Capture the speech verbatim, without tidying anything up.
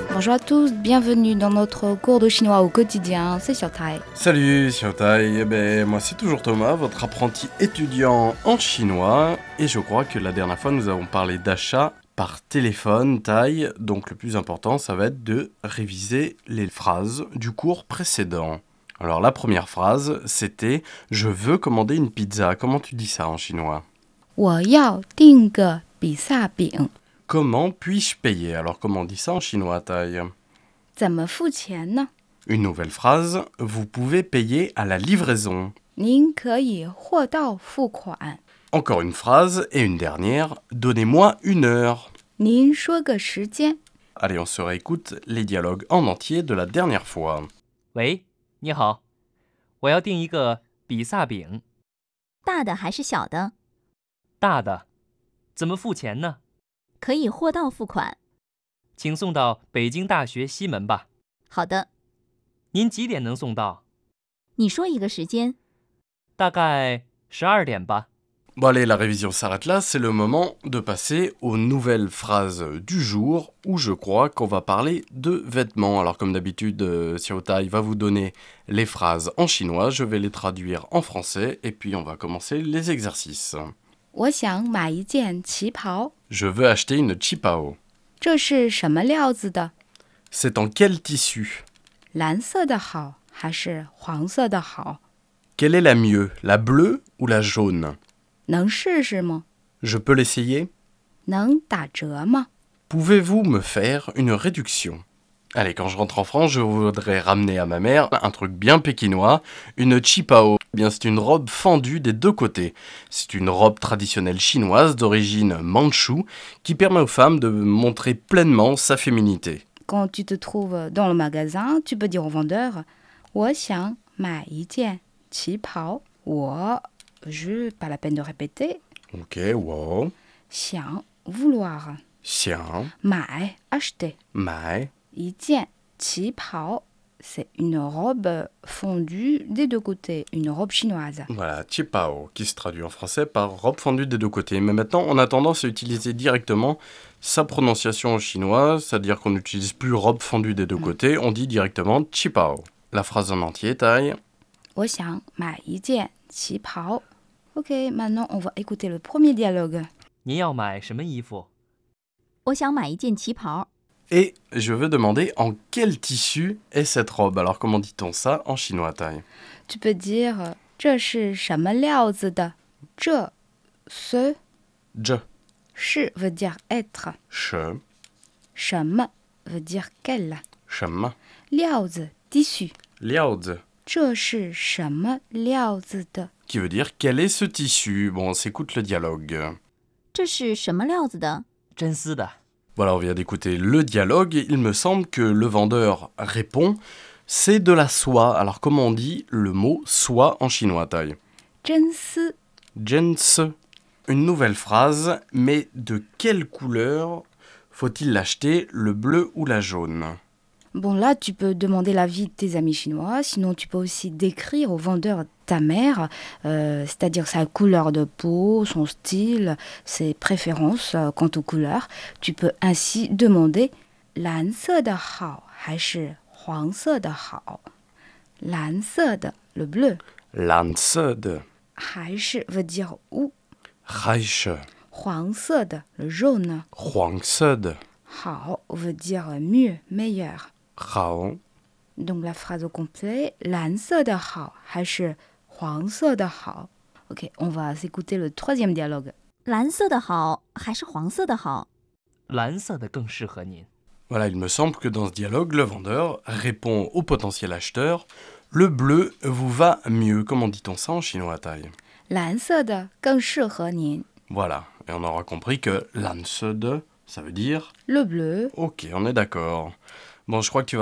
Bonjour à tous, bienvenue dans notre cours de chinois au quotidien, c'est Xiaotai. Salut Xiaotai, eh ben, moi c'est toujours Thomas, votre apprenti étudiant en chinois, et je crois que la dernière fois nous avons parlé d'achat par téléphone, taille, donc le plus important ça va être de réviser les phrases du cours précédent. Alors la première phrase c'était « Je veux commander une pizza ». Comment tu dis ça en chinois ? 我要订个比萨饼， Comment puis-je payer ? Alors comment on dit ça en chinois, taille ? 怎么付钱呢？ Une nouvelle phrase « Vous pouvez payer à la livraison ». 您可以货到付款。 Encore une phrase et une dernière « Donnez-moi une heure ». 您说个时间。 Allez, on se réécoute les dialogues en entier de la dernière fois. 喂，你好，我要订一个比萨饼， 大的还是小的？ 大的，怎么付钱呢？ 可以货到付款。 请送到北京大学西门吧。 好的， 您几点能送到？ 你说一个时间。 大概十二点吧。 Bon allez, la révision s'arrête là, c'est le moment de passer aux nouvelles phrases du jour où je crois qu'on va parler de vêtements. Alors comme d'habitude, euh, Xiaotai va vous donner les phrases en chinois, je vais les traduire en français et puis on va commencer les exercices. 我想买一件旗袍， Je veux acheter une qipao. 这是什么料子的？ C'est en quel tissu ? 蓝色的好还是黄色的好？ Quelle est la mieux, la bleue ou la jaune ? 能试试吗？ Je peux l'essayer ? 能打折吗？ Pouvez-vous me faire une réduction ? Allez, quand je rentre en France, je voudrais ramener à ma mère un truc bien pékinois, une qipao. Eh bien, c'est une robe fendue des deux côtés. C'est une robe traditionnelle chinoise d'origine mandchoue qui permet aux femmes de montrer pleinement sa féminité. Quand tu te trouves dans le magasin, tu peux dire au vendeur 我想买一件旗袍。我 je pas la peine de répéter. Ok, wow. 想 vouloir. Xiang, 买 acheter. mai, 一件旗袍 c'est une robe fondue des deux côtés, une robe chinoise. voilà, qipao, qui se traduit en français par robe fendue des deux côtés. Mais maintenant, on a tendance à utiliser directement sa prononciation en chinois, c'est-à-dire qu'on n'utilise plus robe fendue des deux côtés, on dit directement qipao. La phrase en entier, taille. 我想买一件旗袍。Ok, maintenant on va écouter le premier dialogue. 您要买什么衣服？ 我想买一件旗袍。 Et je veux demander en quel tissu est cette robe. Alors comment dit-on ça en chinois, taille ? Tu peux dire 这是什么料子的？这 ce Je, 是 veut dire être. che, 什么 veut dire quel. shem, 料子 tissu. liaozi, 这是什么料子的？ qui veut dire quel est ce tissu. Bon, on s'écoute le dialogue. 这是什么料子的？ 真丝的。 Voilà, on vient d'écouter le dialogue. Il me semble que le vendeur répond « c'est de la soie ». Alors comment on dit le mot « soie » en chinois, taille ? 真丝 Jens. Une nouvelle phrase, mais de quelle couleur faut-il l'acheter, le bleu ou la jaune ? Bon, là, tu peux demander l'avis de tes amis chinois. Sinon, tu peux aussi décrire au vendeur ta mère, euh, c'est-à-dire sa couleur de peau, son style, ses préférences euh, quant aux couleurs. Tu peux ainsi demander 蓝色的好还是黄色的好？蓝色的 le bleu, Lansed, 还是 veut dire ou, Reich, 黄色的 le jaune, Huangsed, 好 veut dire mieux, meilleur. Rao. Donc la phrase au complet, 蓝色的好还是黄色的好？ Ok, on va s'écouter le troisième dialogue. 蓝色的好还是黄色的好？ 蓝色的更适合您。 Voilà, il me semble que dans ce dialogue, le vendeur répond au potentiel acheteur « le bleu vous va mieux ». Comment dit-on ça en chinois, taille ? 蓝色的更适合您。 Voilà, et on aura compris que lansed, ça veut dire Le bleu « ok, on est d'accord ». Bon, je crois que tu vas